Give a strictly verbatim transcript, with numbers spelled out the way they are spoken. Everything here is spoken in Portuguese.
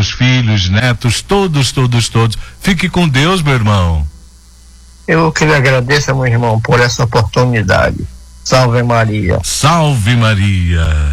seus filhos, netos, todos, todos, todos. Fique com Deus, meu irmão. Eu que lhe agradeço, meu irmão, por essa oportunidade. Salve Maria. Salve Maria.